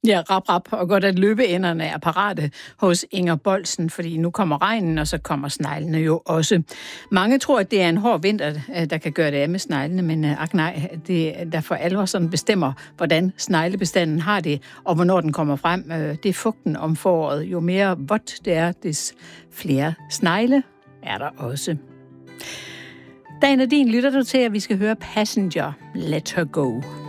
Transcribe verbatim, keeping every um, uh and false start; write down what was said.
Ja, rap, rap, og godt at løbeenderne er parate hos Inger Bolsen, fordi nu kommer regnen, og så kommer sneglene jo også. Mange tror, at det er en hård vinter, der kan gøre det af med sneglene, men ak nej, det der for alvor sådan bestemmer, hvordan sneglebestanden har det, og hvornår den kommer frem. Det er fugten om foråret. Jo mere vådt det er, des flere snegle er der også. Dagen er din, lytter du til, at vi skal høre Passenger, Let Her Go.